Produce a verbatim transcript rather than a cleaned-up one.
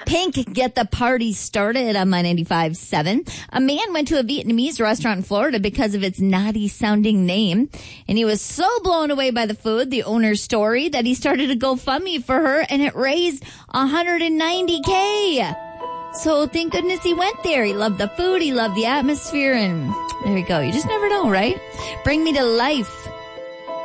Pink, get the party started on My ninety-five point seven. A man went to a Vietnamese restaurant in Florida because of its naughty-sounding name, and he was so blown away by the food, the owner's story, that he started a GoFundMe for her, and it raised one hundred ninety K. So thank goodness he went there. He loved the food, he loved the atmosphere, and there you go. You just never know, right? Bring Me to Life